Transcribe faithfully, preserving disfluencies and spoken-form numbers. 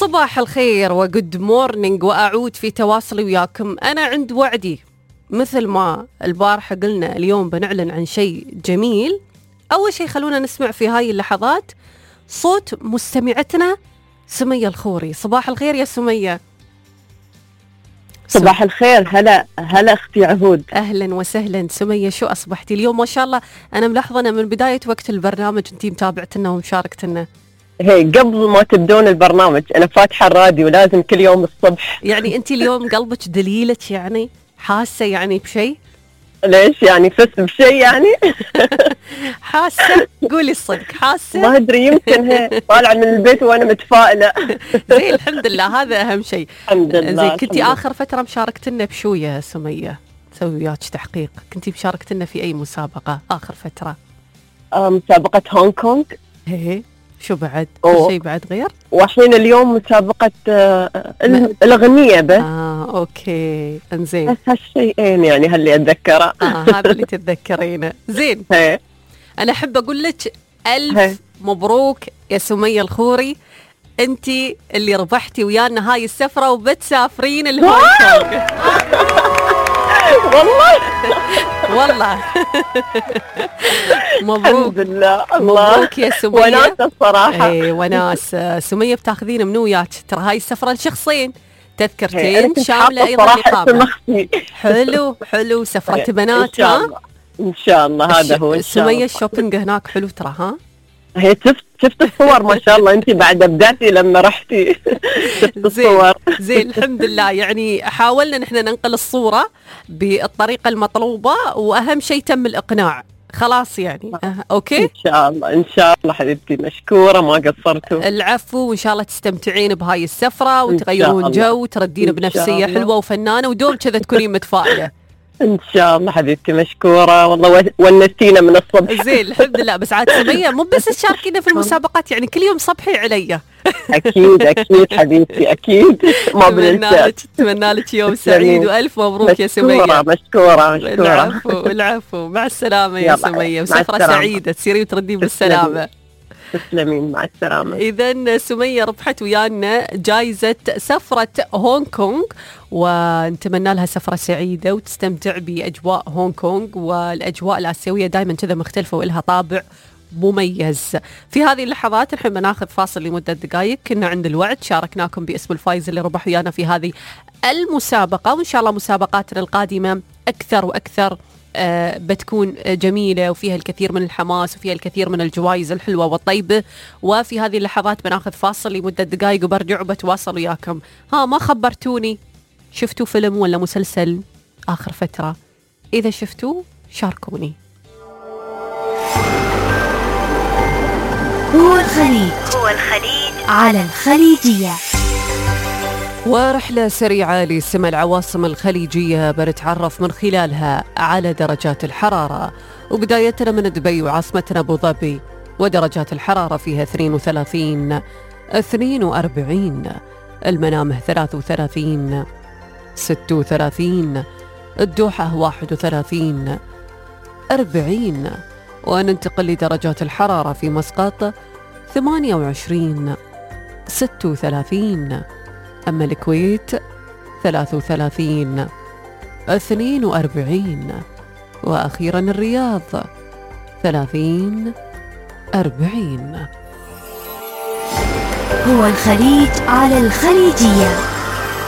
صباح الخير وجود مورنينج، وأعود في تواصلي وياكم. أنا عند وعدي مثل ما البارحة قلنا اليوم بنعلن عن شيء جميل. أول شيء خلونا نسمع في هاي اللحظات صوت مستمعتنا سمية الخوري. صباح الخير يا سمية. صباح الخير. هلا هلا اختي عهود. اهلا وسهلا سمية، شو اصبحتي اليوم؟ ما شاء الله انا ملاحظه من بدايه وقت البرنامج انتي متابعتنا ومشاركتنا. هي قبل ما تبدون البرنامج انا فاتحه الراديو لازم كل يوم الصبح. يعني انتي اليوم قلبك دليلك، يعني حاسه يعني بشيء؟ ليش يعني فس بشيء يعني؟ حاسه؟ قولي الصدق، حاسه؟ ما ادري، يمكن هي طالعه من البيت وانا متفائله. زين الحمد لله، هذا اهم شيء. الحمد لله. زين، كنتي اخر فتره مشاركتنا بشو يا سميه؟ سوي وياك تحقيق، كنتي مشاركتنا في اي مسابقه اخر فتره؟ آه مسابقه هونغ كونغ. ايه شو بعد؟ في شيء بعد غير؟ والحين اليوم مسابقه آه الاغنيه بس. اه اوكي انزين. بس هالشيئين يعني هاللي اتذكره. اه هذا اللي تتذكرينه. زين. هي. انا احب اقول لك الف هي. مبروك يا سمية الخوري، انتي اللي ربحتي ويانا هاي السفره وبتسافرين الهونغ كونغ. والله والله مبروك. الحمد لله. الله مبروك يا سمية. وناس الصراحه. اي وناس. سمية بتاخذين منو وياك؟ ترى هاي السفره لشخصين، تذكرتين شامله ايضا اقامه. حلو حلو، سفره بنات. ها ان شاء الله هذا هو. سمية الشوبينج هناك حلو ترى. ها هي شفت شفت الصور ما شاء الله، انت بعد ابدعتي لما رحتي. شفت الصور. زين الحمد لله. يعني حاولنا نحن ننقل الصورة بالطريقة المطلوبة، واهم شيء تم الاقناع خلاص يعني. أه. اوكي ان شاء الله ان شاء الله حبيبتي، مشكورة ما قصرتوا. العفو، وان شاء الله تستمتعين بهاي السفرة وتغيرون جو وتردين بنفسية حلوة وفنانة ودوم كذا تكونين متفائلة. ان شاء الله حبيبتي، مشكوره والله، ونستينا من الصبح. زين الحمد لله. بس عاد سمية مو بس تشاركينا في المسابقات، يعني كل يوم صبحي علي. اكيد اكيد حبيبتي اكيد ما بننسى. اتمنى لك يوم سعيد والف مبروك يا سمية. مشكوره مشكوره مشكوره. العفو العفو. مع السلامه يا سمية، وسفره سعيده تسيري وتردين بالسلامه. تسلمين، مع السلامة. إذن سمية ربحت ويانا جائزة سفرة هونغ كونغ، ونتمنى لها سفرة سعيدة وتستمتع بأجواء هونغ كونغ. والأجواء الآسيوية دائما كذا مختلفة وإلها طابع مميز. في هذه اللحظات نحن بناخذ فاصل لمدة دقائق. كنا عند الوعد شاركناكم باسم الفايز اللي ربح ويانا في هذه المسابقة، وإن شاء الله مسابقاتنا القادمة أكثر وأكثر آه بتكون جميلة وفيها الكثير من الحماس وفيها الكثير من الجوائز الحلوة والطيبة. وفي هذه اللحظات بناخذ فاصل لمدة دقائق وبرجع وبتواصل وياكم. ها ما خبرتوني، شفتوا فيلم ولا مسلسل آخر فترة؟ إذا شفتوا شاركوني. هو الخليج هو الخليج على الخليجية. ورحلة سريعة لسمع العواصم الخليجية بنتعرف من خلالها على درجات الحرارة، وبدايتنا من دبي وعاصمتنا أبو ظبي، ودرجات الحرارة فيها اثنين وثلاثين، اثنين وأربعين، المنامه ثلاثة وثلاثين، ستة وثلاثين، الدوحة واحد وثلاثين، أربعين. وننتقل لدرجات الحرارة في مسقط ثمانية وعشرين، ستة وثلاثين، أما الكويت ثلاثة وثلاثين، اثنين وأربعين، وأخيرا الرياض ثلاثين، أربعين. هو الخليج على الخليجية.